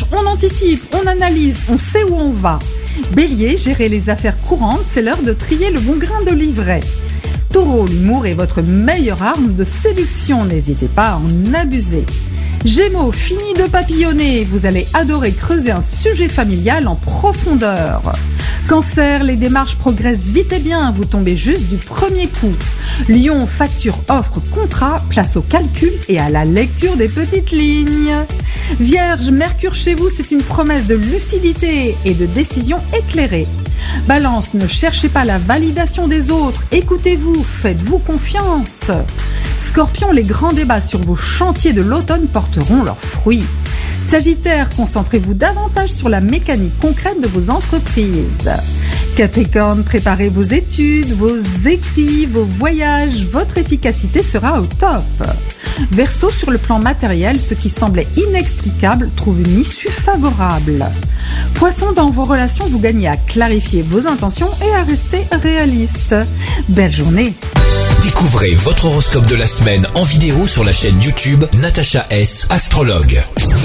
Vierge, on anticipe, on analyse, on sait où on va. Bélier, gérez les affaires courantes, c'est l'heure de trier le bon grain de livret. Taureau, l'humour est votre meilleure arme de séduction, n'hésitez pas à en abuser. Gémeaux, fini de papillonner, vous allez adorer creuser un sujet familial en profondeur. Cancer, les démarches progressent vite et bien, vous tombez juste du premier coup. Lion, facture, offre, contrat, place au calcul et à la lecture des petites lignes. Vierge, Mercure chez vous, c'est une promesse de lucidité et de décision éclairée. Balance, ne cherchez pas la validation des autres, écoutez-vous, faites-vous confiance. Scorpion, les grands débats sur vos chantiers de l'automne porteront leurs fruits. Sagittaire, concentrez-vous davantage sur la mécanique concrète de vos entreprises. Capricorne, préparez vos études, vos écrits, vos voyages, votre efficacité sera au top. Verseau, sur le plan matériel, ce qui semblait inextricable trouve une issue favorable. Poisson, dans vos relations, vous gagnez à clarifier vos intentions et à rester réaliste. Belle journée. Découvrez votre horoscope de la semaine en vidéo sur la chaîne YouTube Natacha S, astrologue.